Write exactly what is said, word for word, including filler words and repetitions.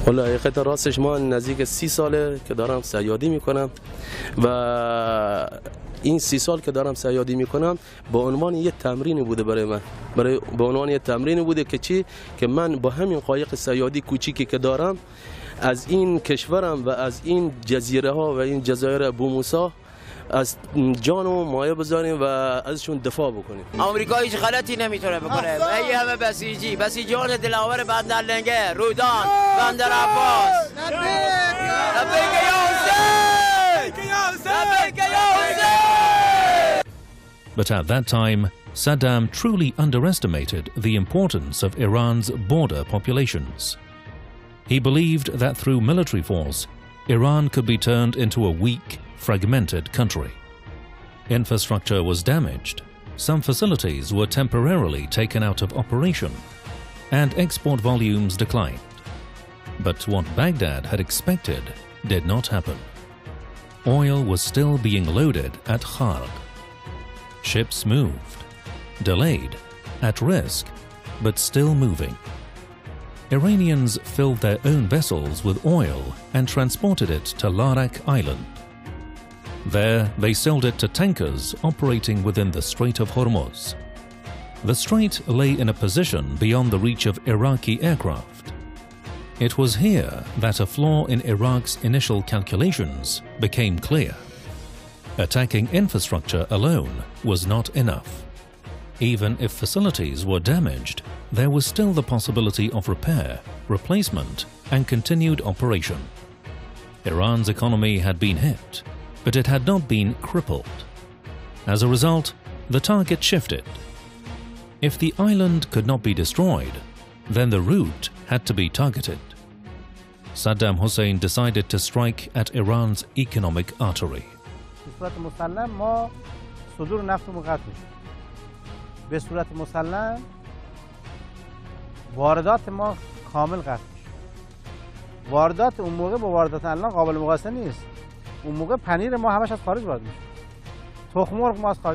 والا حقیقت راستش ما نزدیک سی ساله که دارم صیادی میکنم و این سی سال که دارم صیادی میکنم به عنوان یه تمرین بوده برای من، برای به عنوان یه تمرین بوده که چی که من با همین قایق صیادی کوچیکی که دارم از این کشورم و از این جزیره ها و این جزایر ابو موسی از جان و مایه بذاریم و ازشون دفاع بکنیم. آمریکا هیچ غلطی نمیتونه بکنه. ای همه بسیجی، بسیجیان دلاور بندر لنگه، رودان، بندر عباس. لبیک یا حسین! لبیک یا حسین! But at that time, Saddam truly underestimated the importance of Iran's border populations. He believed that through military force, Iran could be turned into a weak, fragmented country. Infrastructure was damaged, some facilities were temporarily taken out of operation, and export volumes declined. But what Baghdad had expected did not happen. Oil was still being loaded at Kharg. Ships moved, delayed, at risk, but still moving. Iranians filled their own vessels with oil and transported it to Larak Island. There, they sold it to tankers operating within the Strait of Hormuz. The strait lay in a position beyond the reach of Iraqi aircraft. It was here that a flaw in Iraq's initial calculations became clear. Attacking infrastructure alone was not enough. Even if facilities were damaged, there was still the possibility of repair, replacement, and continued operation. Iran's economy had been hit, but it had not been crippled. As a result, the target shifted. If the island could not be destroyed, then the route had to be targeted. Saddam Hussein decided to strike at Iran's economic artery. به صورت مسلم واردات ما کامل قطع میشه. واردات اون موقع با واردات الان قابل مقایسه نیست. اون موقع پنیر ما همش از خارج وارد میشه. تخم مرغ ما از خارج